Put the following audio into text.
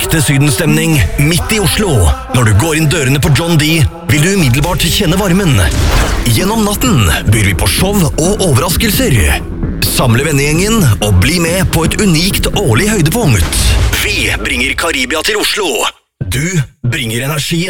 Ekte sydenstemning midt i Oslo. Når du går inn dørene på John D, vil du umiddelbart kjenne varmen. Gjennom natten byr vi på show og overraskelser. Samle vennegjengen og bli med på et unikt årlig høydepunkt. Vi bringer Karibia til Oslo. Du bringer energi.